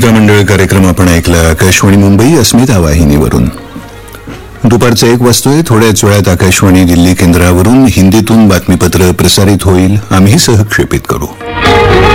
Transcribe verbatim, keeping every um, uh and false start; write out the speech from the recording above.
मित्रमंडळ कार्यक्रम आपण ऐकला आकाशवाणी मुंबई अस्मिता वाहिनीवरून. दुपारचं एक वाजतोय. थोड्याच वेळात आकाशवाणी दिल्ली केंद्रावरून हिंदीतून बातमीपत्र प्रसारित होईल. आम्ही सहक्षेपित करू.